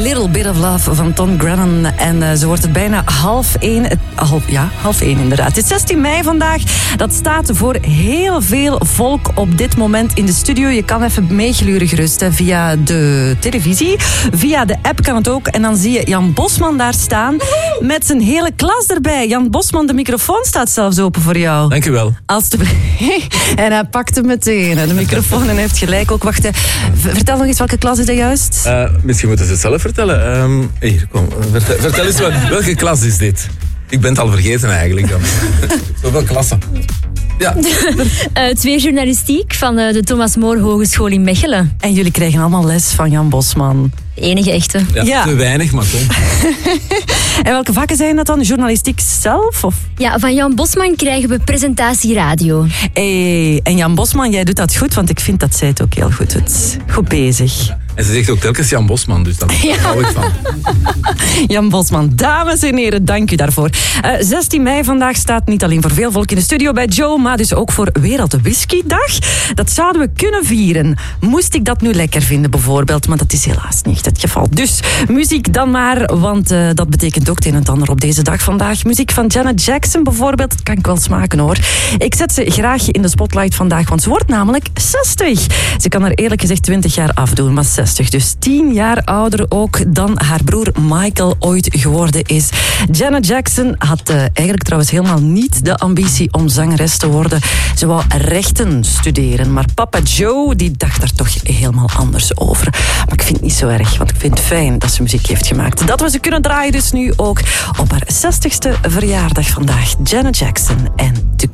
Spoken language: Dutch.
Little Bit of Love van Tom Grennan. En zo wordt het bijna 12:30. 12:30 inderdaad. Het is 16 mei vandaag. Dat staat voor heel veel volk op dit moment in de studio. Je kan even meegluren gerust via de televisie. Via de app kan het ook. En dan zie je Jan Bosman daar staan met zijn hele klas erbij. Jan Bosman, de microfoon staat zelfs open voor jou. Dank u wel. En hij pakt hem meteen, de microfoon, en heeft gelijk ook. Wacht, vertel nog eens, welke klas is dat juist? Misschien moeten ze het zelf vertellen. Hier, kom. Vertel eens, welke klas is dit? Ik ben het al vergeten eigenlijk dan. Zoveel klassen. Ja. 2 journalistiek van de Thomas More Hogeschool in Mechelen. En jullie krijgen allemaal les van Jan Bosman. De enige echte. Ja, te weinig, maar kom. En welke vakken zijn dat dan? Journalistiek zelf? Of? Ja, van Jan Bosman krijgen we presentatie radio. En Jan Bosman, jij doet dat goed, want ik vind dat zij het ook heel goed doet. Goed bezig. En ze zegt ook telkens Jan Bosman, dus daar hou ik van. Jan Bosman, dames en heren, dank u daarvoor. 16 mei vandaag staat niet alleen voor veel volk in de studio bij Joe, maar dus ook voor Wereld Whiskydag. Dat zouden we kunnen vieren. Moest ik dat nu lekker vinden bijvoorbeeld, maar dat is helaas niet het geval. Dus muziek dan maar, want dat betekent ook het een en ander op deze dag vandaag. Muziek van Janet Jackson bijvoorbeeld, dat kan ik wel smaken hoor. Ik zet ze graag in de spotlight vandaag, want ze wordt namelijk 60. Ze kan er eerlijk gezegd 20 jaar afdoen, maar 60. Dus 10 jaar ouder ook dan haar broer Michael ooit geworden is. Janet Jackson had eigenlijk trouwens helemaal niet de ambitie om zangeres te worden. Ze wou rechten studeren, maar papa Joe die dacht er toch helemaal anders over. Maar ik vind het niet zo erg, want ik vind het fijn dat ze muziek heeft gemaakt. Dat we ze kunnen draaien dus nu ook op haar 60ste verjaardag vandaag. Janet Jackson en